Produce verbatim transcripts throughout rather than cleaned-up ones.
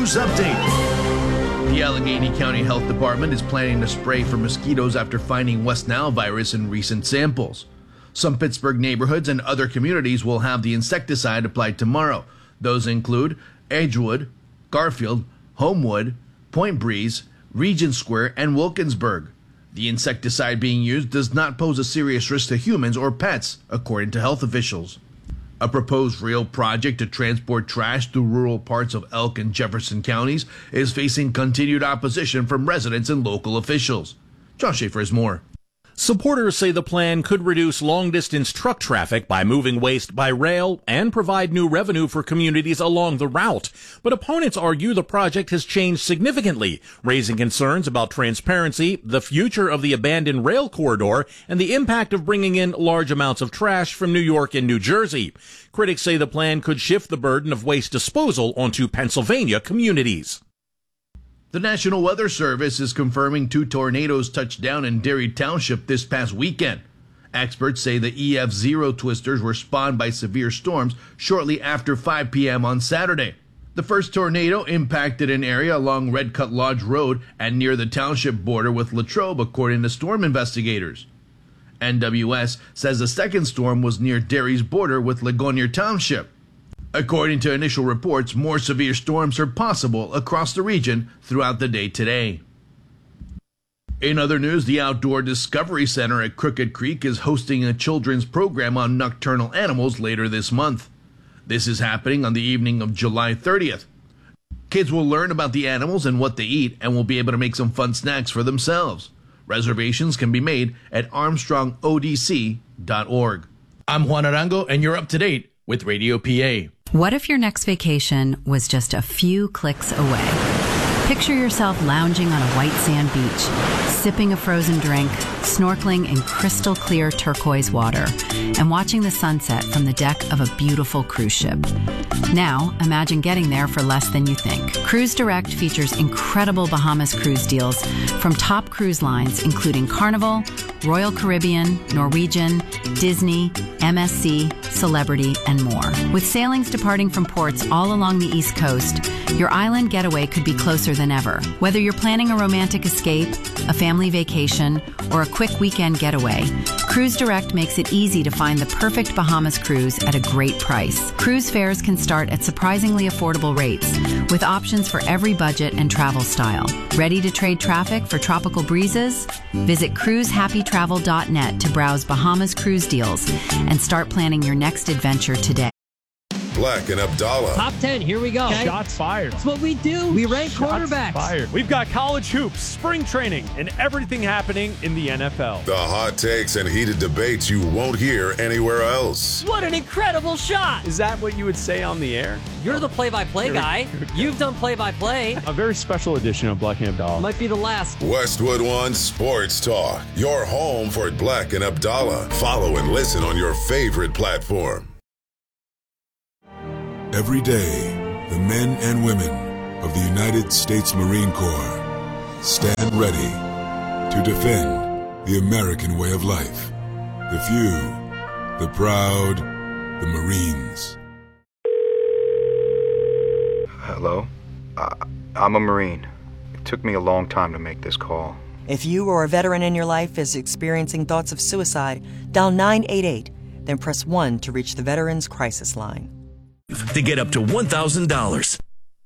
Cruise Update. The Allegheny County Health Department is planning to spray for mosquitoes after finding West Nile virus in recent samples. Some Pittsburgh neighborhoods and other communities will have the insecticide applied tomorrow. Those include Edgewood, Garfield, Homewood, Point Breeze, Regent Square, and Wilkinsburg. The insecticide being used does not pose a serious risk to humans or pets, according to health officials. A proposed rail project to transport trash through rural parts of Elk and Jefferson counties is facing continued opposition from residents and local officials. John Schaefer has more. Supporters say the plan could reduce long-distance truck traffic by moving waste by rail and provide new revenue for communities along the route. But opponents argue the project has changed significantly, raising concerns about transparency, the future of the abandoned rail corridor, and the impact of bringing in large amounts of trash from New York and New Jersey. Critics say the plan could shift the burden of waste disposal onto Pennsylvania communities. The National Weather Service is confirming two tornadoes touched down in Derry Township this past weekend. Experts say the E F zero twisters were spawned by severe storms shortly after five p.m. on Saturday. The first tornado impacted an area along Red Cut Lodge Road and near the township border with Latrobe, according to storm investigators. N W S says the second storm was near Derry's border with Ligonier Township. According to initial reports, more severe storms are possible across the region throughout the day today. In other news, the Outdoor Discovery Center at Crooked Creek is hosting a children's program on nocturnal animals later this month. This is happening on the evening of July thirtieth. Kids will learn about the animals and what they eat and will be able to make some fun snacks for themselves. Reservations can be made at armstrong o d c dot org. I'm Juan Arango, and you're up to date with Radio P A. What if your next vacation was just a few clicks away? Picture yourself lounging on a white sand beach, sipping a frozen drink, snorkeling in crystal clear turquoise water, and watching the sunset from the deck of a beautiful cruise ship. Now, imagine getting there for less than you think. Cruise Direct features incredible Bahamas cruise deals from top cruise lines including Carnival, Royal Caribbean, Norwegian, Disney, M S C, Celebrity, and more. With sailings departing from ports all along the East Coast, your island getaway could be closer than ever. Whether you're planning a romantic escape, a family vacation, or a quick weekend getaway, Cruise Direct makes it easy to find the perfect Bahamas cruise at a great price. Cruise fares can start at surprisingly affordable rates, with options for every budget and travel style. Ready to trade traffic for tropical breezes? Visit cruise happy travel dot net to browse Bahamas cruise deals and start planning your next adventure today. Black and Abdallah. Top ten, here we go. Okay? Shots fired. That's what we do. We rank Shots quarterbacks. Fired. We've got college hoops, spring training, and everything happening in the N F L. The hot takes and heated debates you won't hear anywhere else. What an incredible shot. Is that what you would say on the air? You're the play-by-play guy. You've done play-by-play. A very special edition of Black and Abdallah. Might be the last. Westwood One Sports Talk. Your home for Black and Abdallah. Follow and listen on your favorite platform. Every day, the men and women of the United States Marine Corps stand ready to defend the American way of life. The few, the proud, the Marines. Hello? Uh, I'm a Marine. It took me a long time to make this call. If you or a veteran in your life is experiencing thoughts of suicide, dial nine eight eight, then press one to reach the Veterans Crisis Line. To get up to one thousand dollars.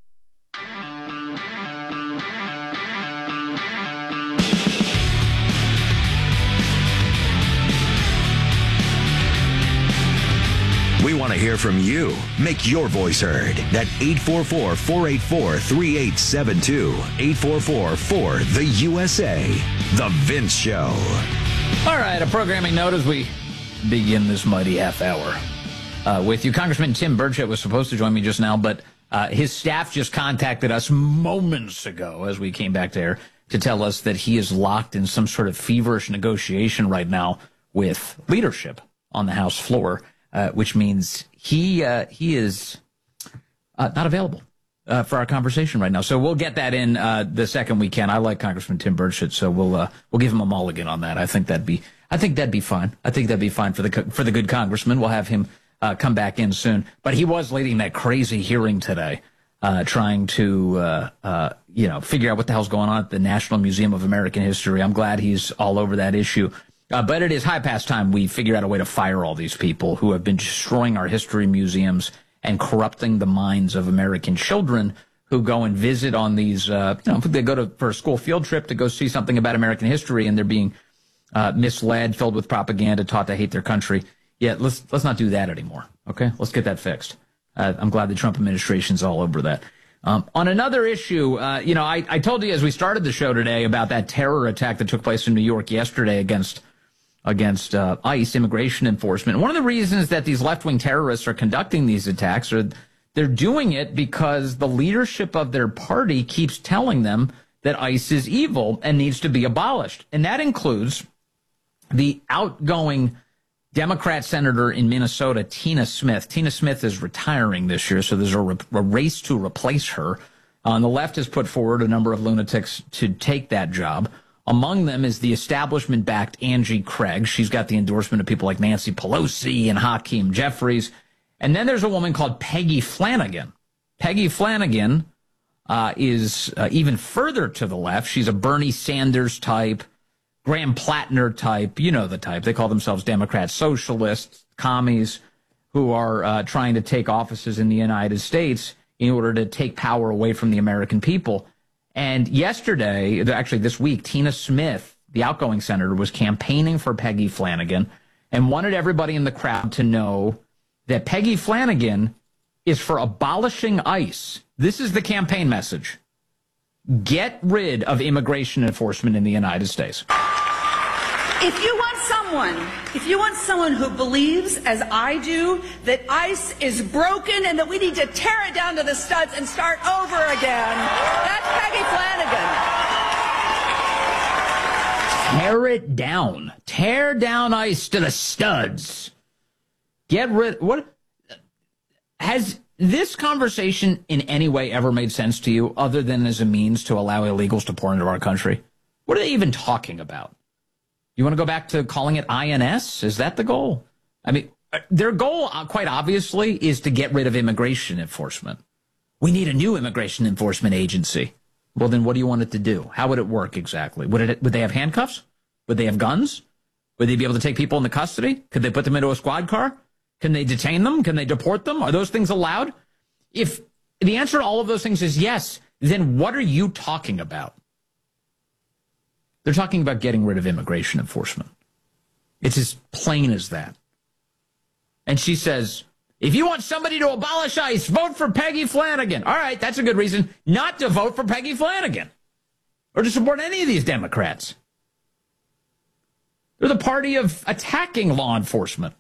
We want to hear from you. Make your voice heard at eight four four, four eight four, three eight seven two. eight four four, four, the U S A. The Vince Show. All right, a programming note as we begin this mighty half hour. Uh, with you. Congressman Tim Burchett was supposed to join me just now, but uh, his staff just contacted us moments ago as we came back there to tell us that he is locked in some sort of feverish negotiation right now with leadership on the House floor, uh, which means he uh, he is uh, not available uh, for our conversation right now. So we'll get that in uh, the second we can. I like Congressman Tim Burchett, so we'll uh, we'll give him a mulligan on that. I think that'd be I think that'd be fine. I think that'd be fine for the for the good congressman. We'll have him Uh, come back in soon. But he was leading that crazy hearing today uh, trying to, uh, uh, you know, figure out what the hell's going on at the National Museum of American History. I'm glad he's all over that issue. Uh, but it is high past time we figure out a way to fire all these people who have been destroying our history museums and corrupting the minds of American children who go and visit on these, uh, you know, they go to for a school field trip to go see something about American history, and they're being uh, misled, filled with propaganda, taught to hate their country. Yeah, let's let's not do that anymore. Okay, let's get that fixed. Uh, I'm glad the Trump administration's all over that. Um, on another issue, uh, you know, I, I told you as we started the show today about that terror attack that took place in New York yesterday against against uh, ICE, immigration enforcement. One of the reasons that these left-wing terrorists are conducting these attacks are they're doing it because the leadership of their party keeps telling them that ICE is evil and needs to be abolished. And that includes the outgoing Democrat senator in Minnesota, Tina Smith. Tina Smith is retiring this year, so there's a, re- a race to replace her. On the left has put forward a number of lunatics to take that job. Among them is the establishment-backed Angie Craig. She's got the endorsement of people like Nancy Pelosi and Hakeem Jeffries. And then there's a woman called Peggy Flanagan. Peggy Flanagan uh, is uh, even further to the left. She's a Bernie Sanders type, Graham Plattner type. You know the type. They call themselves Democrat socialists, commies, who are uh, trying to take offices in the United States in order to take power away from the American people. And yesterday, actually this week, Tina Smith, the outgoing senator, was campaigning for Peggy Flanagan and wanted everybody in the crowd to know that Peggy Flanagan is for abolishing ICE. This is the campaign message. Get rid of immigration enforcement in the United States. If you want someone, if you want someone who believes, as I do, that ICE is broken and that we need to tear it down to the studs and start over again, that's Peggy Flanagan. Tear it down. Tear down ICE to the studs. Get rid. What has this conversation in any way ever made sense to you, other than as a means to allow illegals to pour into our country? What are they even talking about? You want to go back to calling it I N S? Is that the goal? I mean, their goal, uh, quite obviously, is to get rid of immigration enforcement. We need a new immigration enforcement agency. Well, then what do you want it to do? How would it work exactly? Would it? Would they have handcuffs? Would they have guns? Would they be able to take people into custody? Could they put them into a squad car? Can they detain them? Can they deport them? Are those things allowed? If the answer to all of those things is yes, then what are you talking about? They're talking about getting rid of immigration enforcement. It's as plain as that. And she says, if you want somebody to abolish ICE, vote for Peggy Flanagan. All right, that's a good reason not to vote for Peggy Flanagan or to support any of these Democrats. They're the party of attacking law enforcement.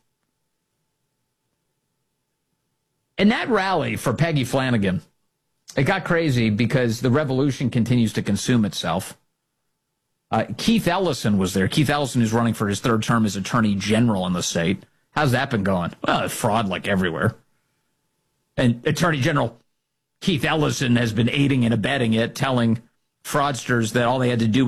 And that rally for Peggy Flanagan, it got crazy because the revolution continues to consume itself. Uh, Keith Ellison was there. Keith Ellison is running for his third term as Attorney General in the state. How's that been going? Well, fraud like everywhere. And Attorney General Keith Ellison has been aiding and abetting it, telling fraudsters that all they had to do